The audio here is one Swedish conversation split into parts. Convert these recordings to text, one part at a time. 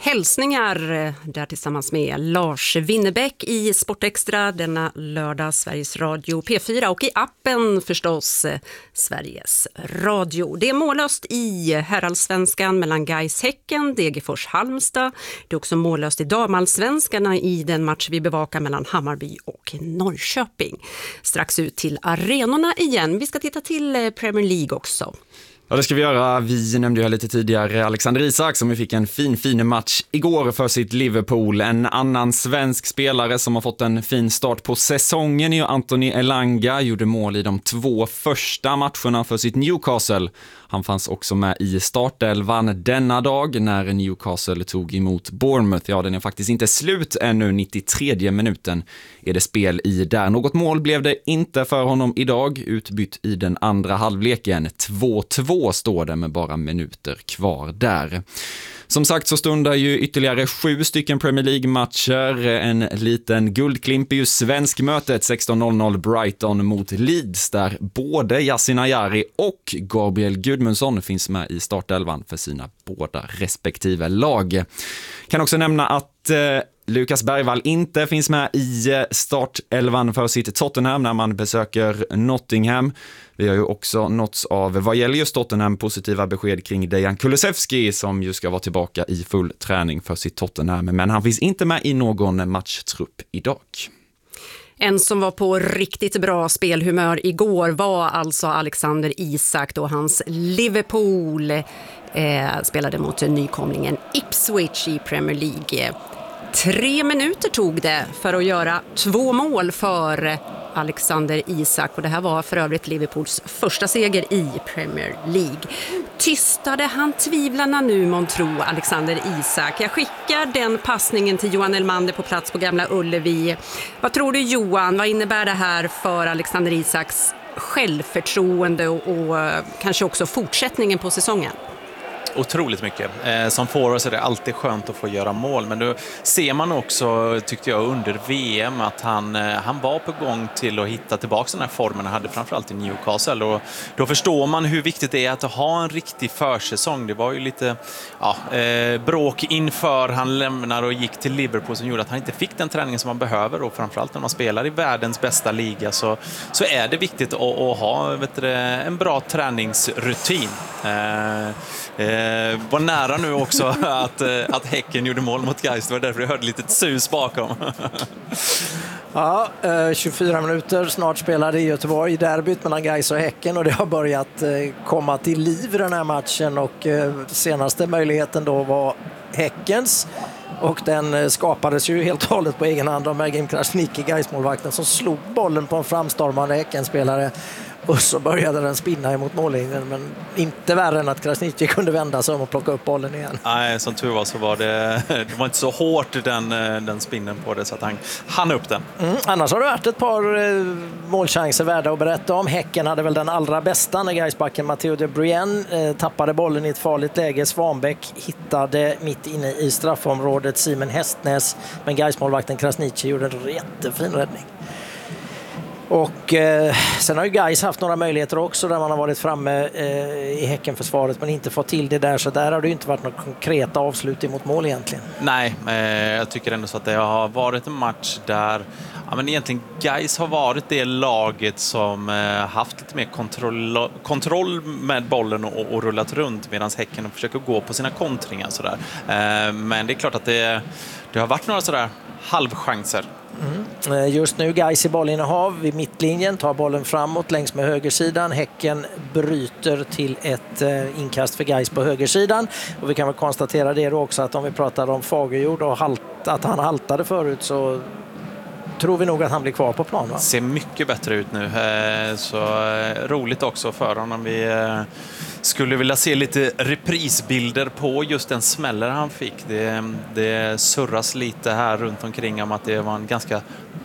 hälsningar där tillsammans med Lars Winnerbäck i Sportextra denna lördag, Sveriges Radio P4 och i appen förstås Sveriges Radio. Det är mållöst i herrallsvenskan mellan Gais Häcken, Degerfors Halmstad. Det är också mållöst i damallsvenskarna i den match vi bevakar mellan Hammarby och Norrköping. Strax ut till arenorna igen. Vi ska titta till Premier League också. Ja, det ska vi göra. Vi nämnde ju här lite tidigare Alexander Isak som vi fick en fin match igår för sitt Liverpool. En annan svensk spelare som har fått en fin start på säsongen är ju Anthony Elanga. Gjorde mål i de 2 första matcherna för sitt Newcastle. Han fanns också med i startelvan denna dag när Newcastle tog emot Bournemouth. Ja, den är faktiskt inte slut ännu. 93 minuten är det spel i där. Något mål blev det inte för honom idag. Utbytt i den andra halvleken. 2-2 står det med bara minuter kvar där. Som sagt så stundar ju ytterligare 7 stycken Premier League-matcher. En liten guldklimp är ju svenskmötet 16:00 Brighton mot Leeds där både Yasin Ayari och Gabriel Gudmundsson finns med i startelvan för sina båda respektive lag. Kan också nämna att Lukas Bergvall inte finns med i startelvan för sitt Tottenham när man besöker Nottingham. Vi har ju också nåtts av vad gäller just Tottenham positiva besked kring Dejan Kulusevski som ju ska vara tillbaka i full träning för sitt Tottenham. Men han finns inte med i någon matchtrupp idag. En som var på riktigt bra spelhumör igår var alltså Alexander Isak då hans Liverpool spelade mot nykomlingen Ipswich i Premier League. 3 minuter tog det för att göra 2 mål för Alexander Isak och det här var för övrigt Liverpools första seger i Premier League. Tystade han tvivlarna nu, månntro Alexander Isak? Jag skickar den passningen till Johan Elmander på plats på Gamla Ullevi. Vad tror du, Johan? Vad innebär det här för Alexander Isaks självförtroende och kanske också fortsättningen på säsongen? Otroligt mycket. Som forward så är det alltid skönt att få göra mål. Men då ser man också, tyckte jag, under VM att han var på gång till att hitta tillbaka den här formen han hade framförallt i Newcastle. Och då förstår man hur viktigt det är att ha en riktig försäsong. Det var ju lite bråk inför han lämnade och gick till Liverpool som gjorde att han inte fick den träningen som man behöver. Och framförallt när man spelar i världens bästa liga så är det viktigt att ha en bra träningsrutin. Var nära nu också att Häcken gjorde mål mot Gais. Det var därför jag hörde lite sus bakom. Ja, 24 minuter snart spelade i Göteborg derbyt mellan Gais och Häcken och det har börjat komma till liv i den här matchen och senaste möjligheten då var Häckens och den skapades ju helt och hållet på egen hand av Mergim Krasniqi, Gais-målvakten, som slog bollen på en framstormande Häcken-spelare. Och så började den spinna emot mållinjen, men inte värre än att Krasniqi kunde vända sig om och plocka upp bollen igen. Nej, som tur var så var det var inte så hårt den spinnen på det så att han upp den. Annars har det varit ett par målchanser värda att berätta om. Häcken hade väl den allra bästa när Gaisbacken Matteo de Bruyne tappade bollen i ett farligt läge. Svanbäck hittade mitt inne i straffområdet Simon Hästnäs, men Gais-målvakten Krasniqi gjorde en jättefin räddning. Och sen har ju Gais haft några möjligheter också där man har varit framme i Häckenförsvaret men inte fått till det där, så där har det ju inte varit något konkreta avslut emot mål egentligen. Nej, jag tycker ändå så att det har varit en match där men egentligen Gais har varit det laget som haft lite mer kontroll med bollen och rullat runt medan Häcken försöker gå på sina kontringar sådär. Men det är klart att det har varit några sådär halvchanser. Just nu Gais i bollinnehav vid mittlinjen, tar bollen framåt längs med högersidan. Häcken bryter till ett inkast för Gais på högersidan. Och vi kan väl konstatera det då också att om vi pratar om Fagerjord och att han haltade förut så tror vi nog att han blir kvar på plan, va? Ser mycket bättre ut nu. Så roligt också för honom. Vi skulle vilja se lite reprisbilder på just den smäller han fick. Det surras lite här runt omkring om att det var en ganska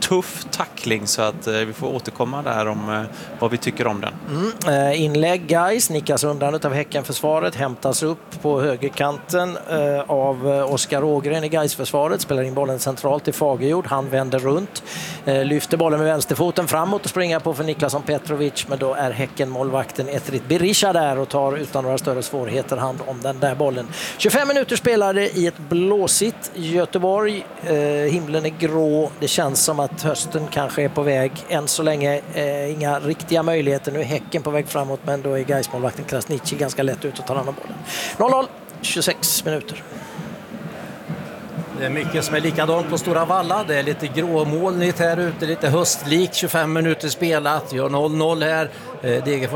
tuff tackling, så att vi får återkomma där om vad vi tycker om den. Inlägg Gais, nickas undan av Häckenförsvaret, hämtas upp på högerkanten av Oskar Ågren i Gaisförsvaret, spelar in bollen centralt till Fagerjord, han vänder runt, lyfter bollen med vänsterfoten framåt och springer på för Niklasson Petrovic, men då är Häcken-målvakten Etrit Berisha där och tar utan några större svårigheter hand om den där bollen. 25 minuter spelade i ett blåsigt Göteborg, himlen är grå, det känns som att hösten kanske är på väg, än så länge inga riktiga möjligheter, nu är Häcken på väg framåt, men då är Gais-målvakten Krasniqi ganska lätt ut och tar hand om bollen. 0-0, 26 minuter. Det är mycket som är likadant på Stora Valla. Det är lite gråmolnigt här ute, lite höstlikt. 25 minuter spelat. Vi har 0-0 här. Degerfors